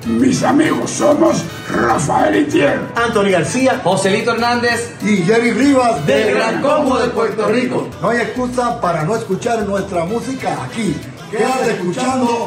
Mis amigos somos Rafael Itier, Anthony García, Joselito Hernández y Jerry Rivas del Gran Combo de Puerto Rico. No hay excusa para no escuchar nuestra música aquí. Quédate escuchando